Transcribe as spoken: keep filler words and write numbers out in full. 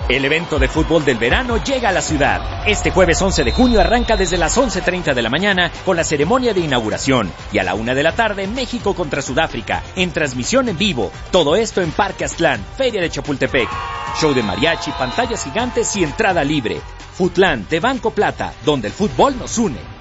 El evento de fútbol del verano llega a la ciudad. Este jueves once de junio arranca desde las once treinta de la mañana con la ceremonia de inauguración. Y a la una de la tarde, México contra Sudáfrica, en transmisión en vivo. Todo esto en Parque Aztlán, Feria de Chapultepec. Show de mariachi, pantallas gigantes y entrada libre. Futlán de Banco Plata, donde el fútbol nos une.